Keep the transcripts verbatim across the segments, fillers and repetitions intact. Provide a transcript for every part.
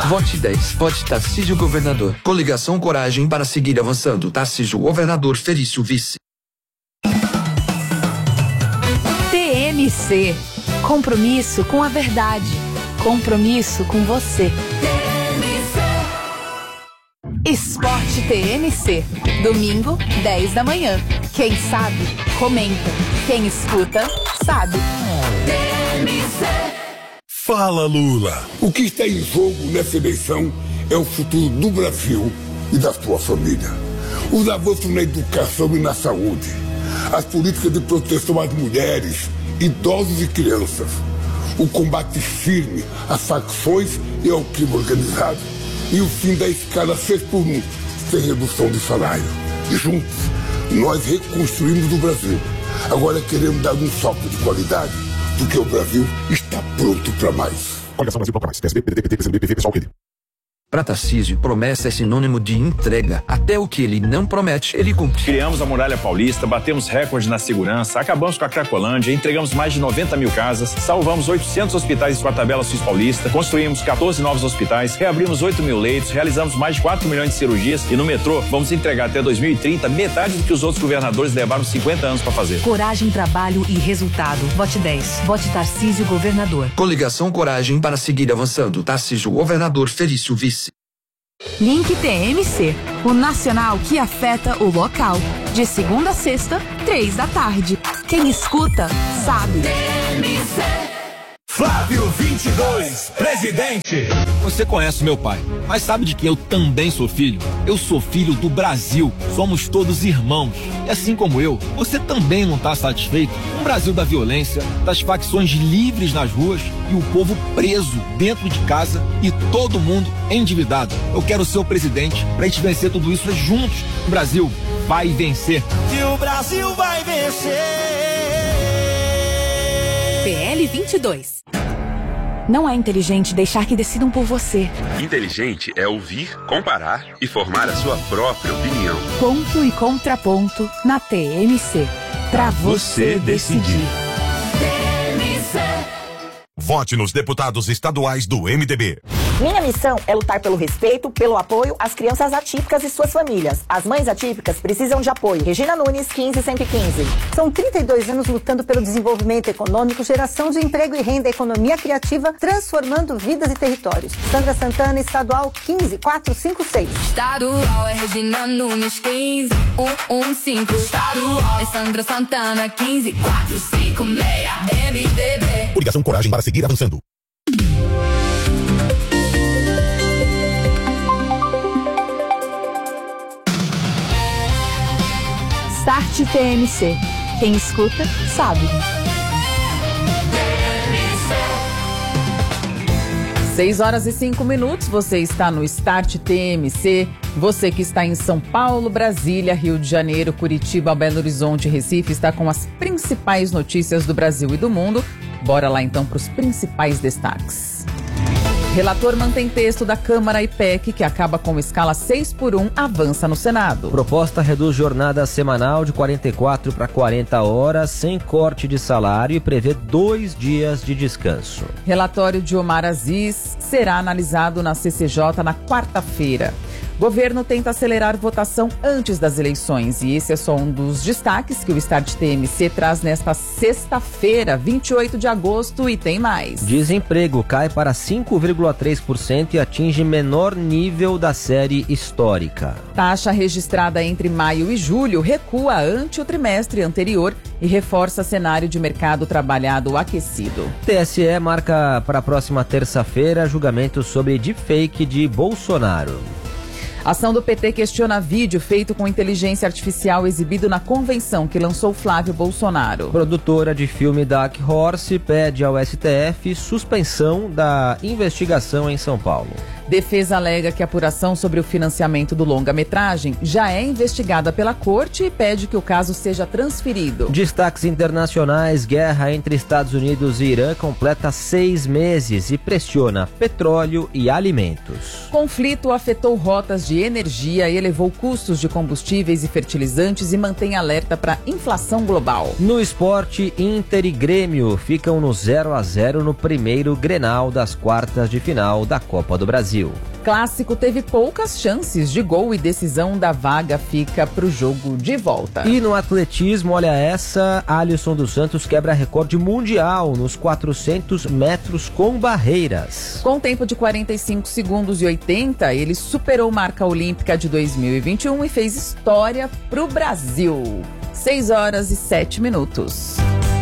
Vote dez. Vote Tarcísio Governador. Coligação Coragem para seguir avançando. Tarcísio Governador, Felício Vice. T M C. Compromisso com a verdade. Compromisso com você. Esporte T M C. Domingo, dez da manhã. Quem sabe, comenta. Quem escuta, sabe. T M C. Fala, Lula. O que está em jogo nessa eleição é o futuro do Brasil e da sua família. Os avanços na educação e na saúde. As políticas de proteção às mulheres, idosos e crianças. O combate firme às facções e ao crime organizado. E o fim da escala seis por um, sem redução de salário. E juntos, nós reconstruímos o Brasil. Agora queremos dar um salto de qualidade, porque o Brasil está pronto para mais. Coligação Brasil Bloco Mais. P S B, P D T, P T, P C B, P V, Pessoal, Rede. Para Tarcísio, promessa é sinônimo de entrega. Até o que ele não promete, ele cumpre. Criamos a Muralha Paulista, batemos recorde na segurança, acabamos com a Cracolândia, entregamos mais de noventa mil casas, salvamos oitocentos hospitais com a tabela Sul Paulista, construímos quatorze novos hospitais, reabrimos oito mil leitos, realizamos mais de quatro milhões de cirurgias e no metrô vamos entregar até dois mil e trinta metade do que os outros governadores levaram cinquenta anos para fazer. Coragem, trabalho e resultado. Vote dez. Vote Tarcísio Governador. Coligação Coragem para seguir avançando. Tarcísio Governador, Felício Vice. Link T M C, o nacional que afeta o local. De segunda a sexta, três da tarde. Quem escuta, sabe. T M C. Flávio vinte e dois, presidente. Você conhece meu pai, mas sabe de que eu também sou filho? Eu sou filho do Brasil. Somos todos irmãos. E assim como eu, você também não está satisfeito com o Brasil da violência, das facções livres nas ruas e o povo preso dentro de casa e todo mundo endividado. Eu quero ser o presidente para a gente vencer tudo isso juntos. O Brasil vai vencer. E o Brasil vai vencer. P L vinte e dois. Não é inteligente deixar que decidam por você. Inteligente é ouvir, comparar e formar a sua própria opinião. Ponto e contraponto na T M C. Pra você decidir. T M C. Vote nos deputados estaduais do M D B. Minha missão é lutar pelo respeito, pelo apoio às crianças atípicas e suas famílias. As mães atípicas precisam de apoio. Regina Nunes, quinze cento e quinze. São trinta e dois anos lutando pelo desenvolvimento econômico, geração de emprego e renda, economia criativa, transformando vidas e territórios. Sandra Santana, estadual quinze quatrocentos e cinquenta e seis. Estadual é Regina Nunes, quinze cento e quinze. Estadual é Sandra Santana, quinze quatrocentos e cinquenta e seis. M D B. Coligação Coragem para seguir avançando. Start T M C. Quem escuta, sabe. seis horas e cinco minutos, você está no Start T M C. Você que está em São Paulo, Brasília, Rio de Janeiro, Curitiba, Belo Horizonte, Recife, está com as principais notícias do Brasil e do mundo. Bora lá então para os principais destaques. Relator mantém texto da Câmara e P E C que acaba com escala seis por um, avança no Senado. Proposta reduz jornada semanal de quarenta e quatro para quarenta horas, sem corte de salário e prevê dois dias de descanso. Relatório de Omar Aziz será analisado na C C J na quarta-feira. Governo tenta acelerar votação antes das eleições e esse é só um dos destaques que o Start T M C traz nesta sexta-feira, vinte e oito de agosto, e tem mais. Desemprego cai para cinco vírgula três por cento e atinge menor nível da série histórica. Taxa registrada entre maio e julho recua ante o trimestre anterior e reforça cenário de mercado trabalhado aquecido. T S E marca para a próxima terça-feira julgamento sobre deepfake de Bolsonaro. Ação do P T questiona vídeo feito com inteligência artificial exibido na convenção que lançou Flávio Bolsonaro. Produtora de filme Dark Horse pede ao S T F suspensão da investigação em São Paulo. Defesa alega que a apuração sobre o financiamento do longa-metragem já é investigada pela corte e pede que o caso seja transferido. Destaques internacionais: guerra entre Estados Unidos e Irã completa seis meses e pressiona petróleo e alimentos. Conflito afetou rotas de energia e elevou custos de combustíveis e fertilizantes e mantém alerta para inflação global. No esporte, Inter e Grêmio ficam no zero a zero no primeiro Grenal das quartas de final da Copa do Brasil. Brasil. Clássico teve poucas chances de gol e decisão da vaga fica pro jogo de volta. E no atletismo, olha essa, Alisson dos Santos quebra recorde mundial nos quatrocentos metros com barreiras. Com tempo de quarenta e cinco segundos e oitenta, ele superou marca olímpica de dois mil e vinte e um e fez história pro Brasil. seis horas e sete minutos.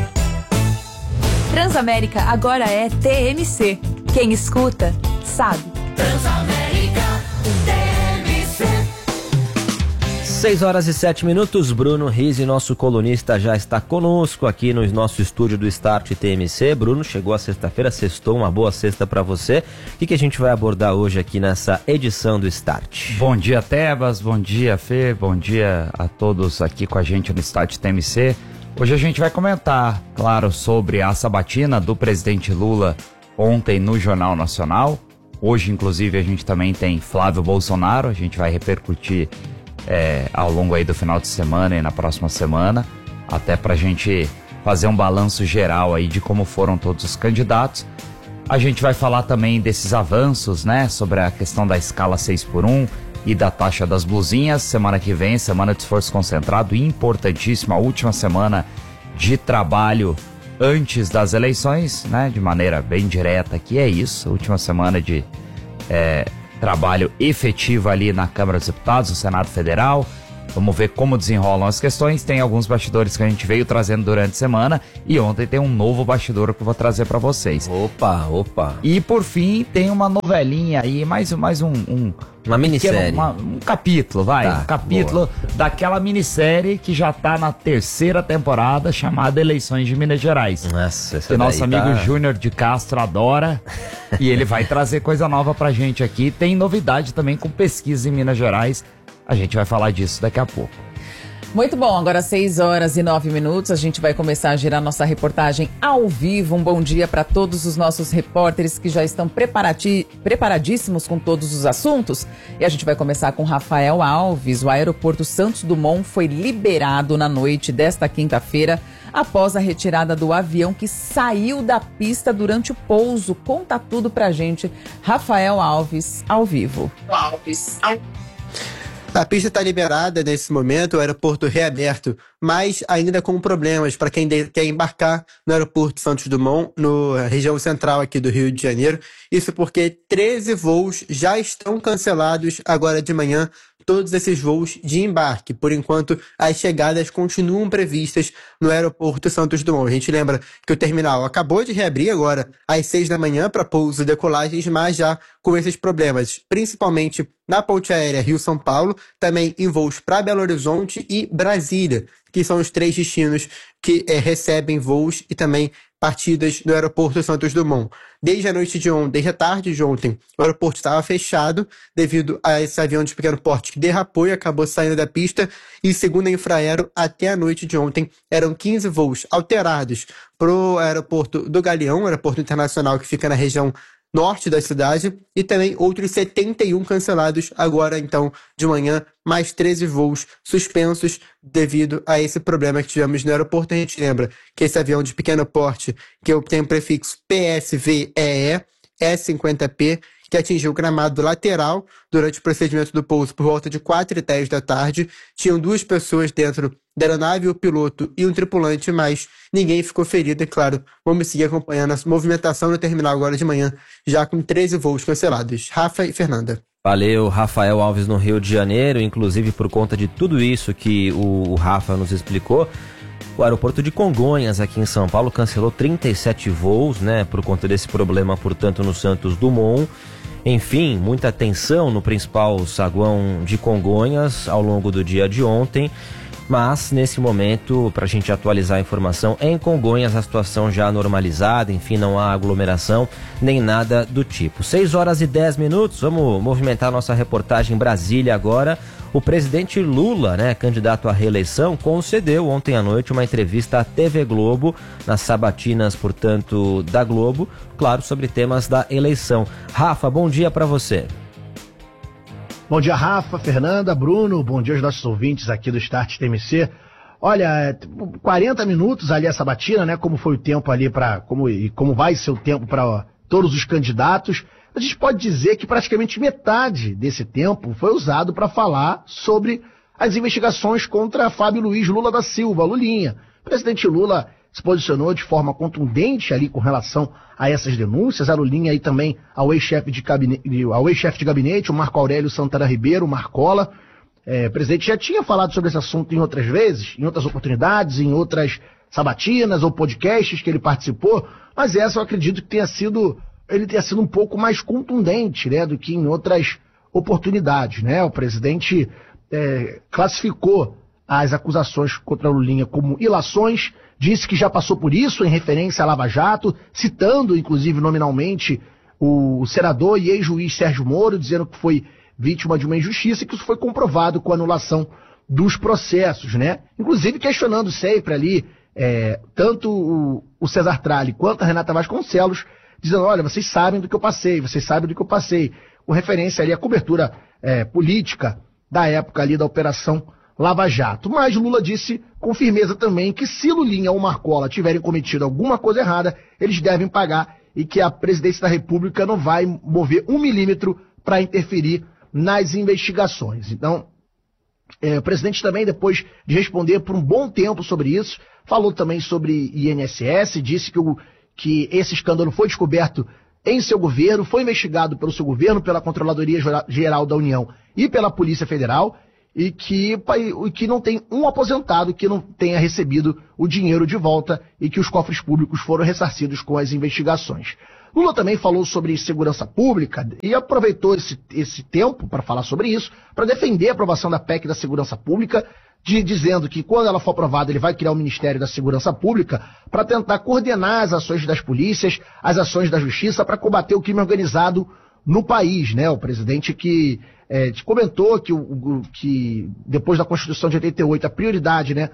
Transamérica agora é T M C. Quem escuta, sabe. Transamérica, T M C. seis horas e sete minutos, Bruno Rizzi, nosso colunista, já está conosco aqui no nosso estúdio do Start T M C. Bruno, chegou a sexta-feira, sextou, uma boa sexta para você. O que, que a gente vai abordar hoje aqui nessa edição do Start? Bom dia, Tebas, bom dia, Fê, bom dia a todos aqui com a gente no Start T M C. Hoje a gente vai comentar, claro, sobre a sabatina do presidente Lula ontem no Jornal Nacional. Hoje, inclusive, a gente também tem Flávio Bolsonaro, a gente vai repercutir é, ao longo aí do final de semana e na próxima semana, até pra gente fazer um balanço geral aí de como foram todos os candidatos. A gente vai falar também desses avanços, né, sobre a questão da escala seis por um e da taxa das blusinhas. Semana que vem, semana de esforço concentrado, importantíssima, a última semana de trabalho antes das eleições, né, de maneira bem direta aqui, é isso, última semana de é, trabalho efetivo ali na Câmara dos Deputados, no Senado Federal. Vamos ver como desenrolam as questões. Tem alguns bastidores que a gente veio trazendo durante a semana e ontem tem um novo bastidor que eu vou trazer para vocês. Opa, opa. E por fim tem uma novelinha aí, mais, mais um... um uma minissérie. Uma, um capítulo, vai. Tá, um capítulo boa. Daquela minissérie que já tá na terceira temporada, chamada Eleições de Minas Gerais. Nossa, essa que nosso amigo tá... Júnior de Castro adora. E ele vai trazer coisa nova pra gente aqui. Tem novidade também com pesquisa em Minas Gerais. A gente vai falar disso daqui a pouco. Muito bom, agora seis horas e nove minutos, a gente vai começar a girar nossa reportagem ao vivo. Um bom dia para todos os nossos repórteres que já estão preparati- preparadíssimos com todos os assuntos. E a gente vai começar com Rafael Alves. O aeroporto Santos Dumont foi liberado na noite desta quinta-feira após a retirada do avião que saiu da pista durante o pouso. Conta tudo pra gente, Rafael Alves, ao vivo. Alves, ao A pista está liberada nesse momento, o aeroporto reaberto, mas ainda com problemas para quem de, quer embarcar no aeroporto Santos Dumont, na região central aqui do Rio de Janeiro. Isso porque treze voos já estão cancelados agora de manhã, todos esses voos de embarque. Por enquanto, as chegadas continuam previstas no aeroporto Santos Dumont. A gente lembra que o terminal acabou de reabrir agora às seis da manhã para pouso e decolagens, mas já com esses problemas, principalmente na ponte aérea Rio-São Paulo, também em voos para Belo Horizonte e Brasília, que são os três destinos que é, recebem voos e também partidas do aeroporto Santos Dumont. Desde a noite de ontem, desde a tarde de ontem, o aeroporto estava fechado devido a esse avião de pequeno porte que derrapou e acabou saindo da pista. E segundo a Infraero, até a noite de ontem, eram quinze voos alterados para o aeroporto do Galeão, aeroporto internacional que fica na região norte da cidade, e também outros setenta e um cancelados agora, então, de manhã, mais treze voos suspensos devido a esse problema que tivemos no aeroporto. A gente lembra que esse avião de pequeno porte, que tem o prefixo P S V E E, E cinquenta P, que atingiu o gramado lateral durante o procedimento do pouso por volta de quatro e dez da tarde. Tinham duas pessoas dentro da aeronave, o piloto e um tripulante, mas ninguém ficou ferido. É claro, vamos seguir acompanhando a movimentação no terminal agora de manhã, já com treze voos cancelados. Rafa e Fernanda. Valeu, Rafael Alves no Rio de Janeiro, inclusive por conta de tudo isso que o, o Rafa nos explicou. O aeroporto de Congonhas, aqui em São Paulo, cancelou trinta e sete voos, né, por conta desse problema, portanto, no Santos Dumont. Enfim, muita tensão no principal saguão de Congonhas ao longo do dia de ontem. Mas, nesse momento, para a gente atualizar a informação, em Congonhas a situação já normalizada, enfim, não há aglomeração, nem nada do tipo. seis horas e dez minutos, vamos movimentar nossa reportagem em Brasília agora. O presidente Lula, né, candidato à reeleição, concedeu ontem à noite uma entrevista à T V Globo, nas sabatinas, portanto, da Globo, claro, sobre temas da eleição. Rafa, bom dia para você. Bom dia, Rafa, Fernanda, Bruno, bom dia aos nossos ouvintes aqui do Start T M C. Olha, quarenta minutos ali a sabatina, né, como foi o tempo ali para, como, e como vai ser o tempo para todos os candidatos. a gente pode dizer que praticamente metade desse tempo foi usado para falar sobre as investigações contra Fábio Luiz Lula da Silva, Lulinha. O presidente Lula se posicionou de forma contundente ali com relação a essas denúncias, a Lulinha e também ao ex-chefe de gabinete, ao ex-chefe de gabinete, o Marco Aurélio Santana Ribeiro, o Marcola. É, o presidente já tinha falado sobre esse assunto em outras vezes, em outras oportunidades, em outras sabatinas ou podcasts que ele participou, mas essa eu acredito que tenha sido, ele tenha sido um pouco mais contundente, né, do que em outras oportunidades, né? O presidente é, classificou as acusações contra a Lulinha como ilações, disse que já passou por isso em referência à Lava Jato, citando inclusive nominalmente o senador e ex-juiz Sérgio Moro, dizendo que foi vítima de uma injustiça e que isso foi comprovado com a anulação dos processos, né? Inclusive questionando sempre ali, é, tanto o, o César Tralli quanto a Renata Vasconcelos, dizendo, olha, vocês sabem do que eu passei, vocês sabem do que eu passei, com referência ali à cobertura é, política da época ali da Operação Lava Jato. Mas Lula disse com firmeza também que se Lulinha ou Marcola tiverem cometido alguma coisa errada, eles devem pagar e que a presidência da República não vai mover um milímetro para interferir nas investigações. Então, é, o presidente também, depois de responder por um bom tempo sobre isso, falou também sobre I N S S, disse que, o, que esse escândalo foi descoberto em seu governo, foi investigado pelo seu governo, pela Controladoria Geral da União e pela Polícia Federal, e que, que não tem um aposentado que não tenha recebido o dinheiro de volta e que os cofres públicos foram ressarcidos com as investigações. Lula também falou sobre segurança pública e aproveitou esse, esse tempo para falar sobre isso, para defender a aprovação da P E C da segurança pública, de, dizendo que quando ela for aprovada ele vai criar o Ministério da Segurança Pública para tentar coordenar as ações das polícias, as ações da justiça para combater o crime organizado no país, né? O presidente que é, comentou que, o, que depois da Constituição de oitenta e oito a prioridade, né,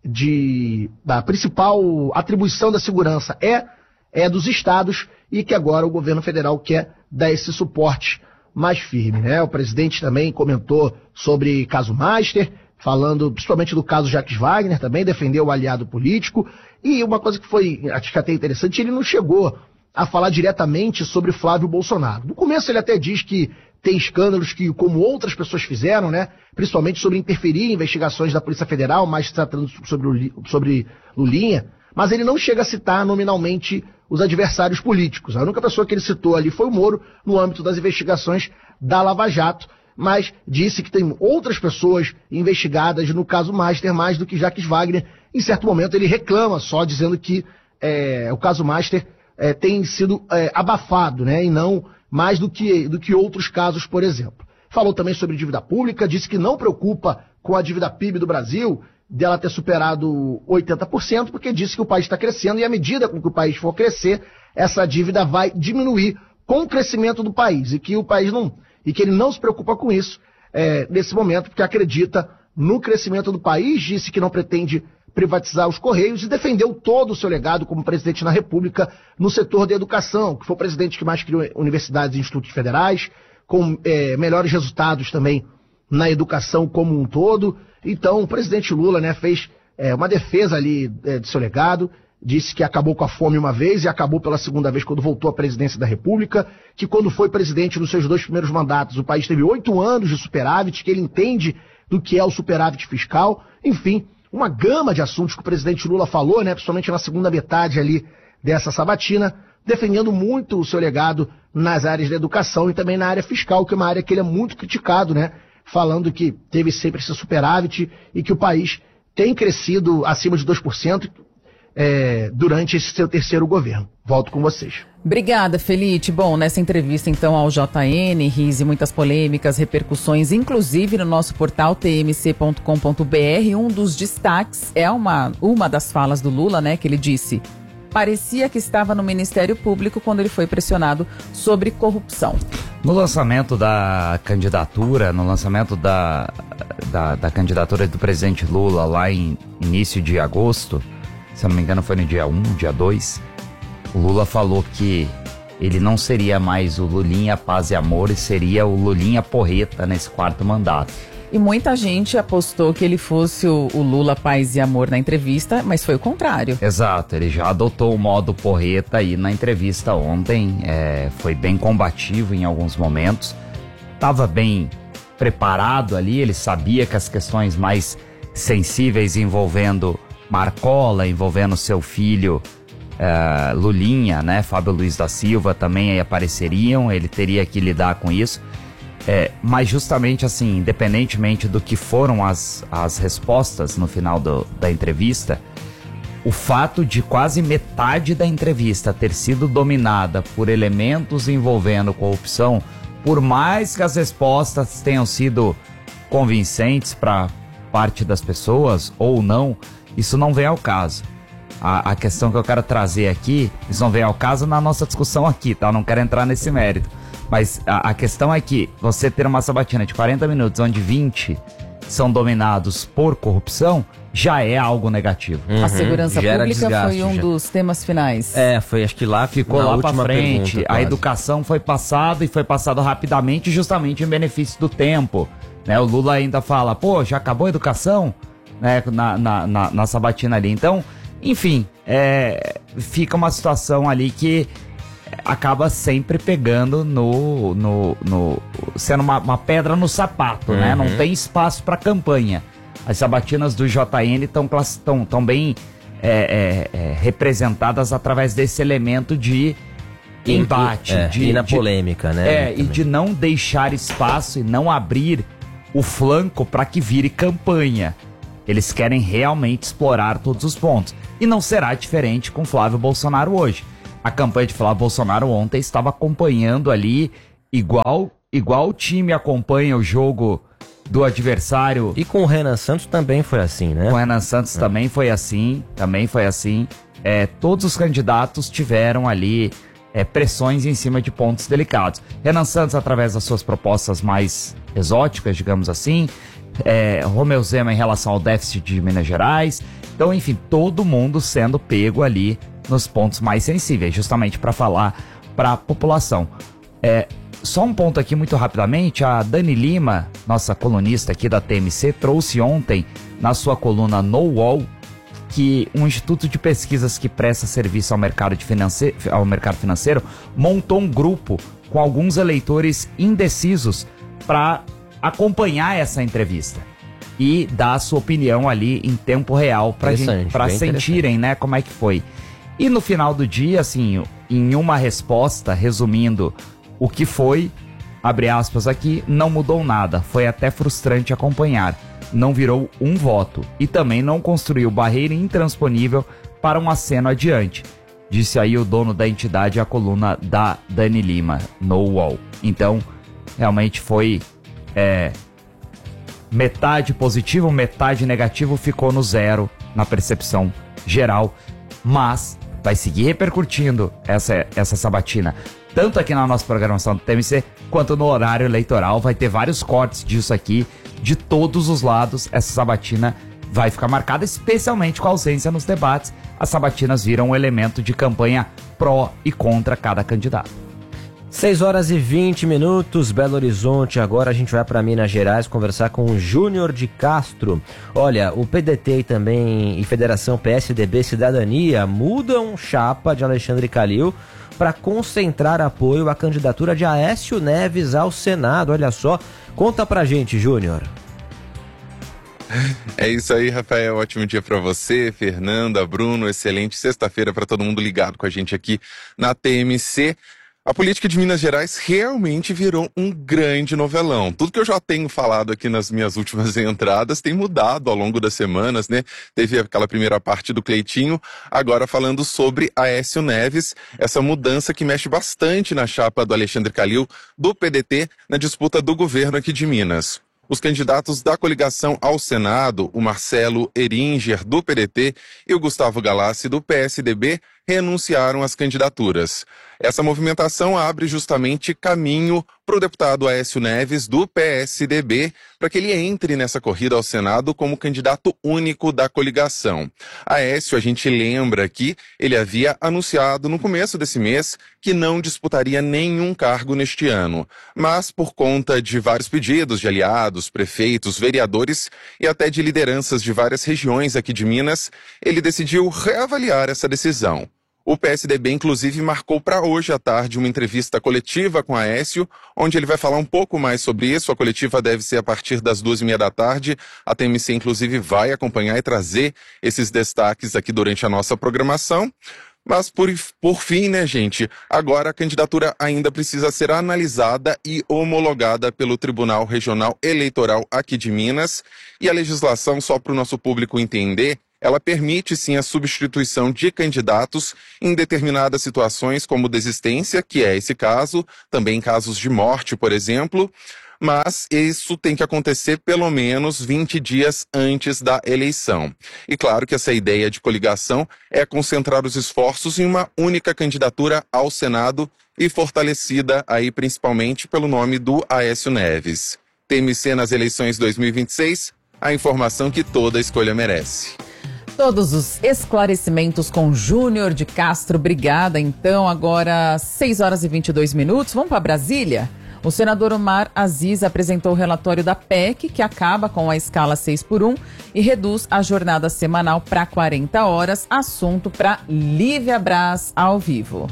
de, da principal atribuição da segurança é, é dos estados e que agora o governo federal quer dar esse suporte mais firme, né? O presidente também comentou sobre caso Master, falando principalmente do caso Jacques Wagner, também defendeu o aliado político, e uma coisa que foi, acho que até interessante, ele não chegou a falar diretamente sobre Flávio Bolsonaro. No começo ele até diz que tem escândalos que, como outras pessoas fizeram, né, principalmente sobre interferir em investigações da Polícia Federal, mais tratando sobre, sobre Lulinha, mas ele não chega a citar nominalmente os adversários políticos. A única pessoa que ele citou ali foi o Moro, no âmbito das investigações da Lava Jato, mas disse que tem outras pessoas investigadas no caso Master mais do que Jacques Wagner. Em certo momento ele reclama só, dizendo que é, o caso Master é, tem sido é, abafado, né, e não mais do que, do que outros casos, por exemplo. Falou também sobre dívida pública, disse que não preocupa com a dívida P I B do Brasil, dela ter superado oitenta por cento, porque disse que o país está crescendo e à medida com que o país for crescer, essa dívida vai diminuir com o crescimento do país e que o país não, e que ele não se preocupa com isso é, nesse momento, porque acredita no crescimento do país, disse que não pretende privatizar os Correios e defendeu todo o seu legado como presidente da República no setor da educação, que foi o presidente que mais criou universidades e institutos federais, com é, melhores resultados também na educação como um todo. Então, o presidente Lula, né, fez é, uma defesa ali é, do seu legado, disse que acabou com a fome uma vez e acabou pela segunda vez quando voltou à presidência da República, que quando foi presidente nos seus dois primeiros mandatos, o país teve oito anos de superávit, que ele entende do que é o superávit fiscal, enfim, uma gama de assuntos que o presidente Lula falou, né, principalmente na segunda metade ali dessa sabatina, defendendo muito o seu legado nas áreas da educação e também na área fiscal, que é uma área que ele é muito criticado, né, falando que teve sempre esse superávit e que o país tem crescido acima de dois por cento é, durante esse seu terceiro governo. Volto com vocês. Obrigada, Felite. Bom, nessa entrevista então ao J N, Rise, muitas polêmicas, repercussões, inclusive no nosso portal t m c ponto com ponto b r, um dos destaques é uma, uma das falas do Lula, né, que ele disse: parecia que estava no Ministério Público quando ele foi pressionado sobre corrupção. No lançamento da candidatura, no lançamento da, da, da candidatura do presidente Lula lá em início de agosto, se eu não me engano foi no dia um, dia dois, o Lula falou que ele não seria mais o Lulinha Paz e Amor e seria o Lulinha Porreta nesse quarto mandato. E muita gente apostou que ele fosse o, o Lula paz e amor na entrevista, mas foi o contrário. Exato, ele já adotou o modo porreta aí na entrevista ontem, é, foi bem combativo em alguns momentos, estava bem preparado ali, ele sabia que as questões mais sensíveis envolvendo Marcola, envolvendo seu filho uh, Lulinha, né, Fábio Luiz da Silva, também aí apareceriam, ele teria que lidar com isso. É, mas justamente assim, independentemente do que foram as, as respostas no final do, da entrevista, o fato de quase metade da entrevista ter sido dominada por elementos envolvendo corrupção, por mais que as respostas tenham sido convincentes para parte das pessoas ou não, isso não vem ao caso. A, a questão que eu quero trazer aqui, isso não vem ao caso na nossa discussão aqui, tá? Eu não quero entrar nesse mérito. Mas a, a questão é que você ter uma sabatina de quarenta minutos, onde vinte são dominados por corrupção, já é algo negativo. Uhum. A segurança pública desgaste, foi um já. dos temas finais. É, foi, acho que lá ficou lá pra frente. Pergunta, a educação foi passada e foi passada rapidamente, justamente em benefício do tempo. Né? O Lula ainda fala, pô, já acabou a educação? Né? Na, na, na, na sabatina ali. Então, enfim, é, fica uma situação ali que acaba sempre pegando no, no, no sendo uma, uma pedra no sapato, uhum. né? Não tem espaço para campanha. As sabatinas do J N estão tão, tão bem é, é, é, representadas através desse elemento de embate, é, de, e na de, polêmica, né? É, e de não deixar espaço e não abrir o flanco para que vire campanha. Eles querem realmente explorar todos os pontos. E não será diferente com Flávio Bolsonaro hoje. A campanha de Flávio Bolsonaro ontem estava acompanhando ali, igual, igual o time acompanha o jogo do adversário. E com o Renan Santos também foi assim, né? Com o Renan Santos é. também foi assim, também foi assim. É, todos os candidatos tiveram ali é, pressões em cima de pontos delicados. Renan Santos, através das suas propostas mais exóticas, digamos assim. É, Romeu Zema em relação ao déficit de Minas Gerais. Então, enfim, todo mundo sendo pego ali nos pontos mais sensíveis, justamente para falar para a população. É, só um ponto aqui muito rapidamente, a Dani Lima, nossa colunista aqui da T M C, trouxe ontem na sua coluna No Wall que um instituto de pesquisas que presta serviço ao mercado, de finance... ao mercado financeiro montou um grupo com alguns eleitores indecisos para acompanhar essa entrevista e dar a sua opinião ali em tempo real para sentirem, né, como é que foi. E no final do dia, assim, em uma resposta, resumindo o que foi, abre aspas aqui, não mudou nada, foi até frustrante acompanhar, não virou um voto e também não construiu barreira intransponível para um aceno adiante, disse aí o dono da entidade à coluna da Dani Lima, no Wall. Então, realmente foi é, metade positivo, metade negativo, ficou no zero na percepção geral, mas vai seguir repercutindo essa, essa sabatina, tanto aqui na nossa programação do T M C, quanto no horário eleitoral. Vai ter vários cortes disso aqui, de todos os lados. Essa sabatina vai ficar marcada, especialmente com a ausência nos debates. As sabatinas viram um elemento de campanha pró e contra cada candidato. seis horas e vinte minutos, Belo Horizonte. Agora a gente vai para Minas Gerais conversar com o Júnior de Castro. Olha, o P D T e também e Federação P S D B Cidadania mudam chapa de Alexandre Calil para concentrar apoio à candidatura de Aécio Neves ao Senado. Olha só, conta pra gente, Júnior. É isso aí, Rafael. Ótimo dia para você, Fernanda, Bruno. Excelente sexta-feira para todo mundo ligado com a gente aqui na T M C. A política de Minas Gerais realmente virou um grande novelão. Tudo que eu já tenho falado aqui nas minhas últimas entradas tem mudado ao longo das semanas, né? Teve aquela primeira parte do Cleitinho, agora falando sobre Aécio Neves, essa mudança que mexe bastante na chapa do Alexandre Calil, do P D T, na disputa do governo aqui de Minas. Os candidatos da coligação ao Senado, o Marcelo Eringer, do P D T, e o Gustavo Galassi, do P S D B, renunciaram às candidaturas. Essa movimentação abre justamente caminho para o deputado Aécio Neves, do P S D B, para que ele entre nessa corrida ao Senado como candidato único da coligação. Aécio, a gente lembra que ele havia anunciado no começo desse mês que não disputaria nenhum cargo neste ano, mas por conta de vários pedidos de aliados, prefeitos, vereadores e até de lideranças de várias regiões aqui de Minas, ele decidiu reavaliar essa decisão. O P S D B, inclusive, marcou para hoje à tarde uma entrevista coletiva com Aécio, onde ele vai falar um pouco mais sobre isso. A coletiva deve ser a partir das duas e meia da tarde. A T M C, inclusive, vai acompanhar e trazer esses destaques aqui durante a nossa programação. Mas, por, por fim, né, gente, agora a candidatura ainda precisa ser analisada e homologada pelo Tribunal Regional Eleitoral aqui de Minas. E a legislação, só para o nosso público entender, ela permite sim a substituição de candidatos em determinadas situações, como desistência, que é esse caso, também casos de morte, por exemplo, mas isso tem que acontecer pelo menos vinte dias antes da eleição. E claro que essa ideia de coligação é concentrar os esforços em uma única candidatura ao Senado e fortalecida aí principalmente pelo nome do Aécio Neves. T M C nas eleições dois mil e vinte e seis, a informação que toda escolha merece. Todos os esclarecimentos com Júnior de Castro. Obrigada. Então, agora seis horas e vinte e dois minutos. Vamos para Brasília? O senador Omar Aziz apresentou o relatório da P E C, que acaba com a escala seis por um e reduz a jornada semanal para quarenta horas. Assunto para Lívia Braz, ao vivo.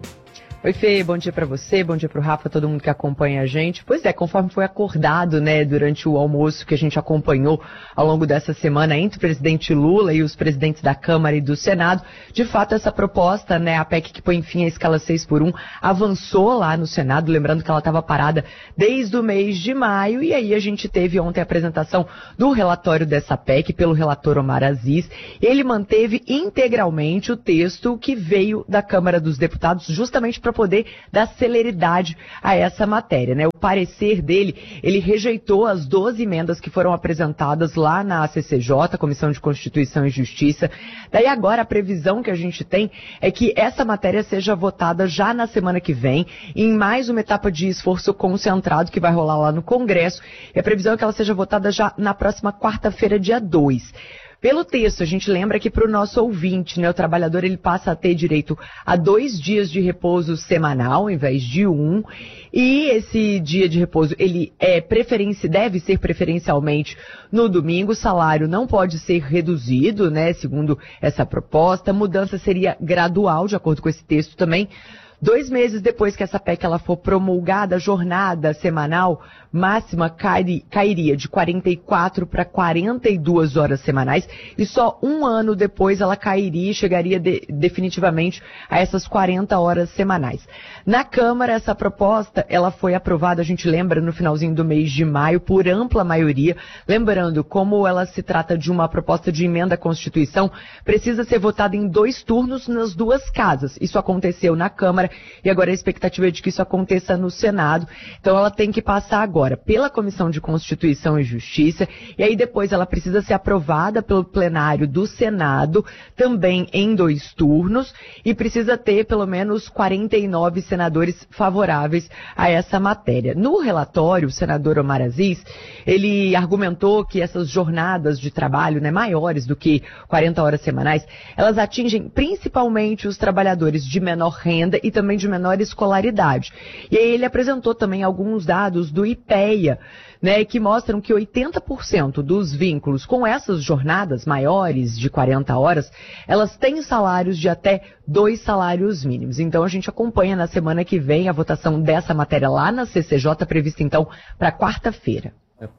Oi, Fê, bom dia para você, bom dia para o Rafa, todo mundo que acompanha a gente. Pois é, conforme foi acordado, né, durante o almoço que a gente acompanhou ao longo dessa semana entre o presidente Lula e os presidentes da Câmara e do Senado, de fato essa proposta, né, a P E C que põe fim à escala seis por um, avançou lá no Senado, lembrando que ela estava parada desde o mês de maio, e aí a gente teve ontem a apresentação do relatório dessa P E C pelo relator Omar Aziz. Ele manteve integralmente o texto que veio da Câmara dos Deputados, justamente para para poder dar celeridade a essa matéria, né? O parecer dele, ele rejeitou as doze emendas que foram apresentadas lá na C C J, Comissão de Constituição e Justiça. Daí agora a previsão que a gente tem é que essa matéria seja votada já na semana que vem, em mais uma etapa de esforço concentrado que vai rolar lá no Congresso, e a previsão é que ela seja votada já na próxima quarta-feira, dia dois. Pelo texto, a gente lembra que para o nosso ouvinte, né, o trabalhador ele passa a ter direito a dois dias de repouso semanal, ao invés de um, e esse dia de repouso ele é preferência, deve ser preferencialmente no domingo. O salário não pode ser reduzido, né, segundo essa proposta. A mudança seria gradual, de acordo com esse texto também. Dois meses depois que essa P E C ela for promulgada, a jornada semanal máxima cai, cairia de quarenta e quatro para quarenta e duas horas semanais, e só um ano depois ela cairia e chegaria de, definitivamente a essas quarenta horas semanais. Na Câmara, essa proposta ela foi aprovada, a gente lembra, no finalzinho do mês de maio, por ampla maioria. Lembrando, como ela se trata de uma proposta de emenda à Constituição, precisa ser votada em dois turnos nas duas casas. Isso aconteceu na Câmara, e agora a expectativa é de que isso aconteça no Senado. Então ela tem que passar agora pela Comissão de Constituição e Justiça, e aí depois ela precisa ser aprovada pelo plenário do Senado, também em dois turnos, e precisa ter pelo menos quarenta e nove senadores favoráveis a essa matéria. No relatório, o senador Omar Aziz, ele argumentou que essas jornadas de trabalho, né, maiores do que quarenta horas semanais, elas atingem principalmente os trabalhadores de menor renda e também de menor escolaridade. E aí ele apresentou também alguns dados do IPEA, né, que mostram que oitenta por cento dos vínculos com essas jornadas maiores de quarenta horas, elas têm salários de até dois salários mínimos. Então a gente acompanha na semana que vem a votação dessa matéria lá na C C J, prevista então para quarta-feira.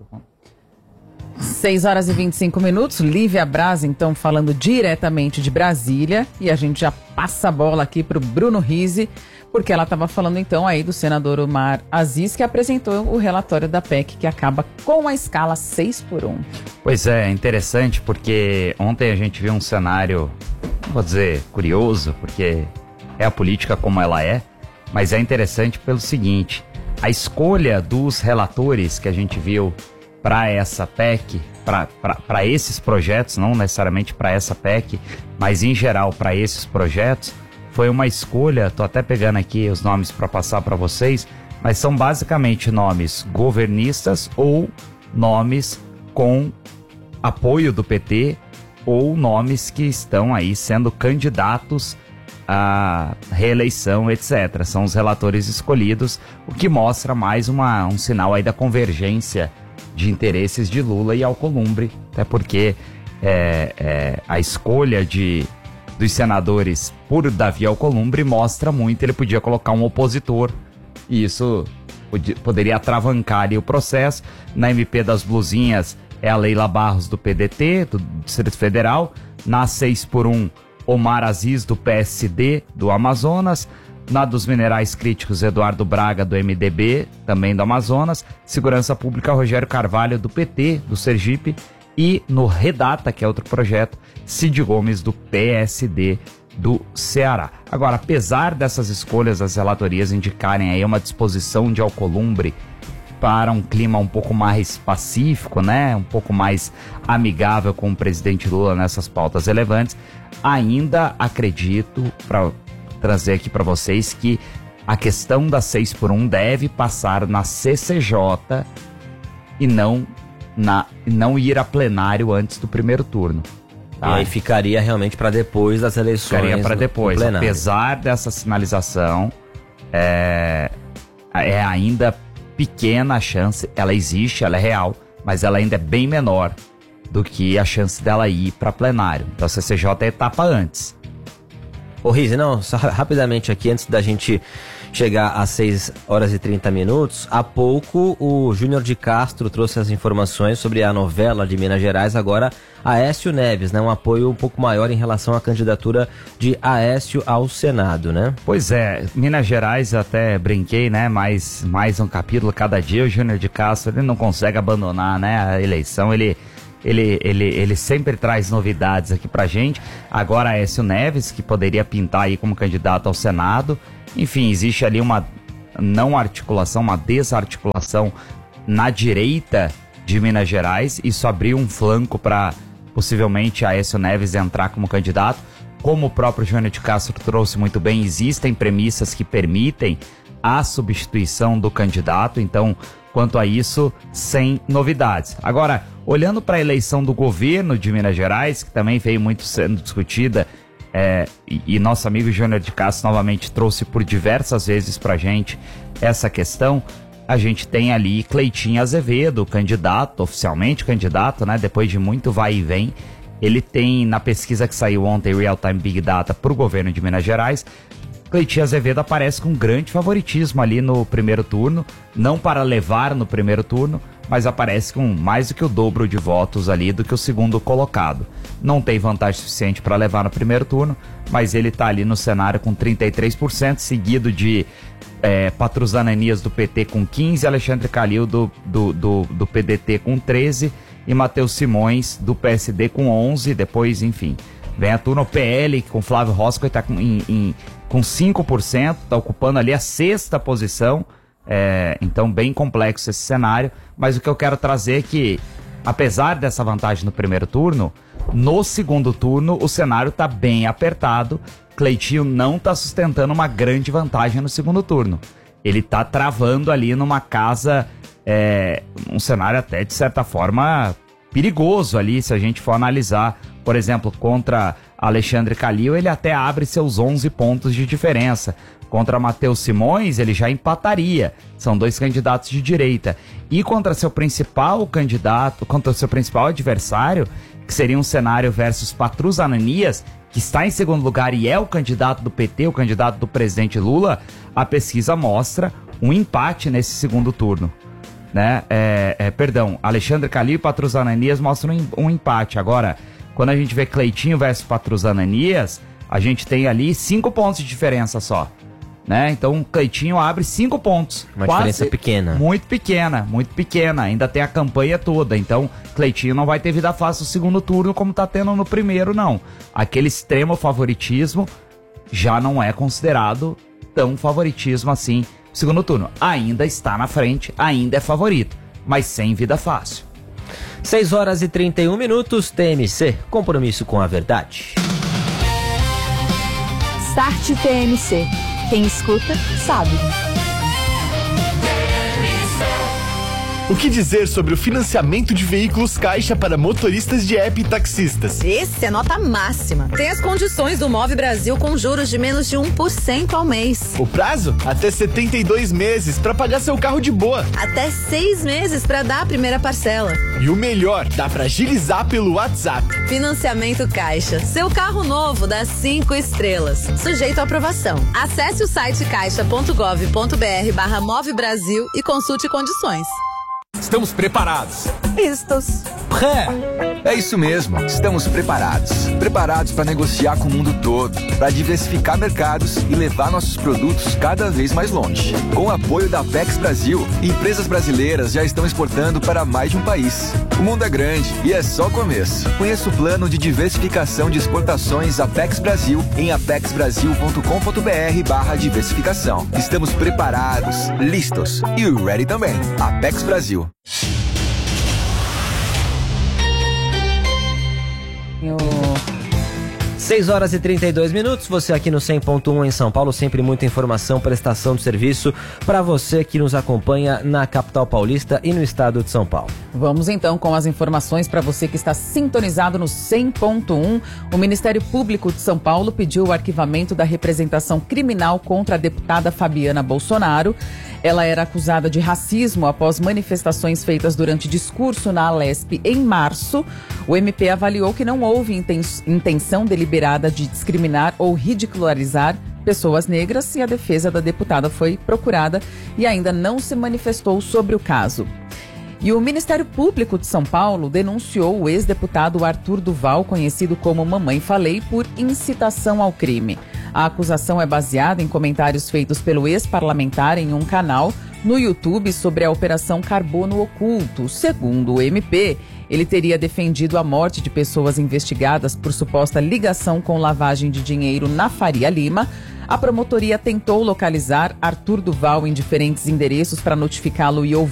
seis horas e vinte e cinco minutos, Lívia Braz, então, falando diretamente de Brasília, e a gente já passa a bola aqui para o Bruno Rizzi, porque ela estava falando então aí do senador Omar Aziz, que apresentou o relatório da P E C que acaba com a escala seis por um. Pois é, interessante, porque ontem a gente viu um cenário, não vou dizer curioso, porque é a política como ela é, mas é interessante pelo seguinte: a escolha dos relatores que a gente viu para essa P E C, para esses projetos, não necessariamente para essa P E C, mas em geral para esses projetos, foi uma escolha, tô até pegando aqui os nomes para passar para vocês, mas são basicamente nomes governistas ou nomes com apoio do P T ou nomes que estão aí sendo candidatos à reeleição, etcétera. São os relatores escolhidos, o que mostra mais uma, um sinal aí da convergência de interesses de Lula e Alcolumbre, até porque é, é, a escolha de, dos senadores por Davi Alcolumbre mostra muito, ele podia colocar um opositor e isso podia, poderia atravancar ali o processo. Na M P das Blusinhas é a Leila Barros do P D T, do Distrito Federal. Na seis por um, Omar Aziz do P S D do Amazonas. Na dos Minerais Críticos, Eduardo Braga do M D B, também do Amazonas. Segurança Pública, Rogério Carvalho do P T, do Sergipe. E no Redata, que é outro projeto, Cid Gomes do P S D do Ceará. Agora, apesar dessas escolhas, as relatorias indicarem aí uma disposição de Alcolumbre para um clima um pouco mais pacífico, né, um pouco mais amigável com o presidente Lula nessas pautas relevantes, ainda acredito, para trazer aqui para vocês, que a questão da seis por um deve passar na C C J e não, na, não ir a plenário antes do primeiro turno. Tá? E aí ficaria realmente para depois das eleições. Ficaria para depois. Apesar dessa sinalização, é, é ainda pequena a chance, ela existe, ela é real, mas ela ainda é bem menor do que a chance dela ir para plenário. Então a C C J é etapa antes. Ô Rizzi, não, só rapidamente aqui, antes da gente chegar às seis horas e trinta minutos, há pouco o Júnior de Castro trouxe as informações sobre a novela de Minas Gerais, agora Aécio Neves, né? Um apoio um pouco maior em relação à candidatura de Aécio ao Senado, né? Pois é, Minas Gerais, até brinquei, né? Mais, mais um capítulo cada dia, o Júnior de Castro, ele não consegue abandonar, né? A eleição, ele... Ele, ele, ele sempre traz novidades aqui pra gente. Agora Aécio Neves, que poderia pintar aí como candidato ao Senado. Enfim, existe ali uma não articulação, uma desarticulação na direita de Minas Gerais. Isso abriu um flanco para possivelmente Aécio Neves entrar como candidato. Como o próprio Júnior de Castro trouxe muito bem, existem premissas que permitem a substituição do candidato. Então, quanto a isso, sem novidades. Agora, olhando para a eleição do governo de Minas Gerais, que também veio muito sendo discutida, é, e, e nosso amigo Júnior de Castro novamente trouxe por diversas vezes para a gente essa questão, a gente tem ali Cleitinho Azevedo, candidato, oficialmente candidato, né? Depois de muito vai e vem, ele tem, na pesquisa que saiu ontem, Real Time Big Data, para o governo de Minas Gerais, Cleitinho Azevedo aparece com grande favoritismo ali no primeiro turno, não para levar no primeiro turno, mas aparece com mais do que o dobro de votos ali do que o segundo colocado. Não tem vantagem suficiente para levar no primeiro turno, mas ele está ali no cenário com trinta e três por cento, seguido de é, Patrus Ananias do P T com quinze por cento, Alexandre Calil do, do, do, do P D T com treze por cento e Matheus Simões do P S D com onze por cento, depois, enfim, vem a turma, o P L com Flávio Rosco está com, em, em, com cinco por cento, está ocupando ali a sexta posição. É, então bem complexo esse cenário, mas o que eu quero trazer é que, apesar dessa vantagem no primeiro turno, no segundo turno o cenário está bem apertado. Cleitinho não está sustentando uma grande vantagem no segundo turno, ele está travando ali numa casa, é, um cenário até de certa forma perigoso ali, se a gente for analisar, por exemplo, contra Alexandre Calil, ele até abre seus onze pontos de diferença. Contra Matheus Simões, ele já empataria. São dois candidatos de direita. E contra seu principal candidato, contra seu principal adversário, que seria um cenário versus Patrus Ananias, que está em segundo lugar e é o candidato do P T, o candidato do presidente Lula, a pesquisa mostra um empate nesse segundo turno. Né? É, é, perdão, Alexandre Calil e Patrus Ananias mostram um empate. Agora, quando a gente vê Cleitinho versus Patrus Ananias, a gente tem ali cinco pontos de diferença só. Né? Então, Cleitinho abre cinco pontos. Uma diferença pequena. Muito pequena, muito pequena. Ainda tem a campanha toda. Então, Cleitinho não vai ter vida fácil no segundo turno como tá tendo no primeiro, não. Aquele extremo favoritismo já não é considerado tão favoritismo assim no segundo turno. Ainda está na frente, ainda é favorito, mas sem vida fácil. seis horas e trinta e um minutos, T M C, compromisso com a verdade. Start T M C. Quem escuta, sabe. O que dizer sobre o financiamento de veículos Caixa para motoristas de app e taxistas? Esse é nota máxima. Tem as condições do Move Brasil com juros de menos de um por cento ao mês. O prazo? Até setenta e dois meses para pagar seu carro de boa. Até seis meses para dar a primeira parcela. E o melhor, dá para agilizar pelo WhatsApp. Financiamento Caixa. Seu carro novo dá cinco estrelas. Sujeito à aprovação. Acesse o site caixa ponto gov ponto br barra Move Brasil e consulte condições. Estamos preparados. Vistos. É, é isso mesmo. Estamos preparados. Preparados para negociar com o mundo todo, para diversificar mercados e levar nossos produtos cada vez mais longe. Com o apoio da Apex Brasil, empresas brasileiras já estão exportando para mais de um país. O mundo é grande e é só o começo. Conheça o plano de diversificação de exportações Apex Brasil em apex brasil ponto com ponto br barra diversificação. Estamos preparados, listos e ready também. Apex Brasil. seis horas e trinta e dois minutos, você aqui no cem ponto um em São Paulo, sempre muita informação, prestação de serviço para você que nos acompanha na capital paulista e no estado de São Paulo. Vamos então com as informações para você que está sintonizado no cem ponto um. O Ministério Público de São Paulo pediu o arquivamento da representação criminal contra a deputada Fabiana Bolsonaro. Ela era acusada de racismo após manifestações feitas durante discurso na Alesp em março. O M P avaliou que não houve intenção deliberada de discriminar ou ridicularizar pessoas negras e a defesa da deputada foi procurada e ainda não se manifestou sobre o caso. E o Ministério Público de São Paulo denunciou o ex-deputado Arthur Duval, conhecido como Mamãe Falei, por incitação ao crime. A acusação é baseada em comentários feitos pelo ex-parlamentar em um canal no YouTube sobre a Operação Carbono Oculto. Segundo o M P, ele teria defendido a morte de pessoas investigadas por suposta ligação com lavagem de dinheiro na Faria Lima. A promotoria tentou localizar Arthur Duval em diferentes endereços para notificá-lo e ouvir